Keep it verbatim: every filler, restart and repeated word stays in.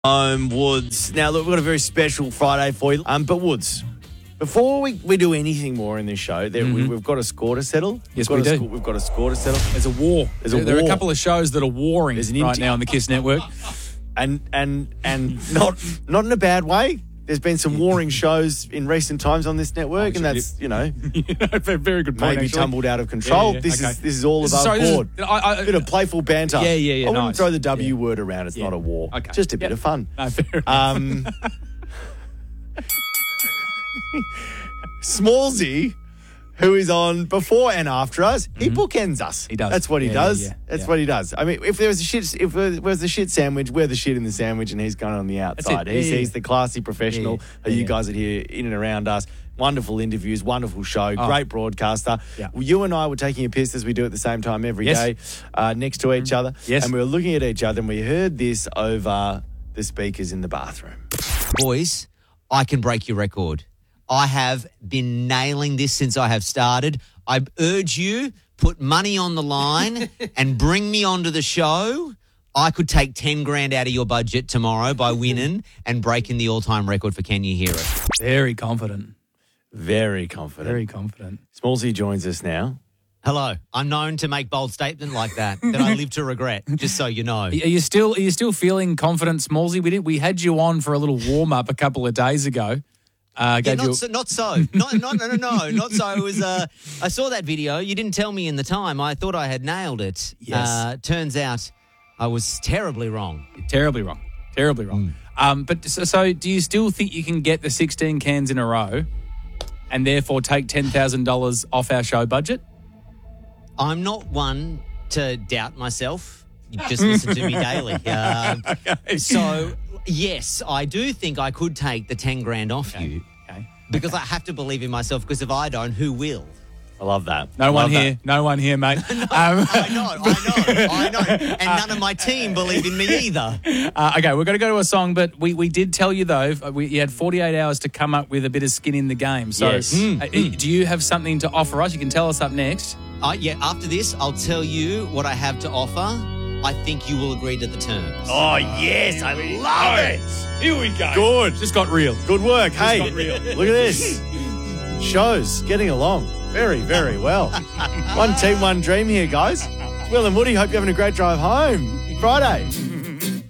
Um, Woods. Now, look, we've got a very special Friday for you. Um, but Woods, before we, we do anything more in this show, there, Mm-hmm. we, we've got a score to settle. Yes, we've got we a do. Sco- we've got a score to settle. There's a war. There's a there, there are a war. couple of shows that are warring There's an right inter- now on the KISS network. And and and not not in a bad way. There's been some warring shows in recent times on this network, and that's, you know, Very good point, maybe actually. tumbled out of control. Yeah, yeah, This okay. is this is all above Sorry, this is- board. I- I- a bit of playful banter. Yeah, yeah, yeah, I wouldn't nice. throw the W Yeah. word around. It's Yeah. not a war. Okay. Just a bit Yep. of fun. No, fair enough. Um, Smallsy, who is on before and after us, he bookends us. He does. That's what he Yeah, does. yeah, yeah. That's Yeah. what he does. I mean, if there was a shit, if there was a shit sandwich, we're the shit in the sandwich, and he's going on the outside. it. He's, Yeah, yeah, he's yeah. the classy professional. Yeah, who yeah. You Yeah. guys are here in and around us. Wonderful interviews, wonderful show, Oh. great broadcaster. Yeah. Well, you and I were taking a piss as we do at the same time every Yes. day, uh, next to each other. Yes. And we were looking at each other, and we heard this over the speakers in the bathroom. Boys, I can break your record. I have been nailing this since I have started. I urge you, put money on the line and bring me onto the show. I could take ten grand out of your budget tomorrow by winning and breaking the all-time record for Can You Hear It? Very confident. Very confident. Very confident. Smallsy joins us now. Hello. I'm known to make bold statements like that that I live to regret, just so you know. Are you still are you still feeling confident, Smallsy? We did we had you on for a little warm up a couple of days ago. Uh, Yeah, gave not you so. Not so. Not, not, no, no, no, not so. It was. Uh, I saw that video. You didn't tell me in the time. I thought I had nailed it. Yes. Uh, turns out I was terribly wrong. terribly wrong, terribly wrong. Um, but so, so, do you still think you can get the sixteen cans in a row, and therefore take ten thousand dollars off our show budget? I'm not one to doubt myself. You just listen to me daily. Um, So yes, I do think I could take the ten grand off you Okay. because I have to believe in myself. Because if I don't, who will? I love that. No one Love here. that. No one here, mate. um, I know, I know, I know. And none of my team believe in me either. Uh, okay, we're going to go to a song, but we, we did tell you, though, we, you had forty-eight hours to come up with a bit of skin in the game. So Yes. uh, do you have something to offer us? You can tell us up next. Uh, yeah, after this, I'll tell you what I have to offer. I think you will agree to the terms. Oh, yes. I love it. Here we go. Good. Just got real. Good work. Hey, got real. look at this. Shows getting along very, very well. One team, one dream here, guys. Will and Woody, hope you're having a great drive home. Friday.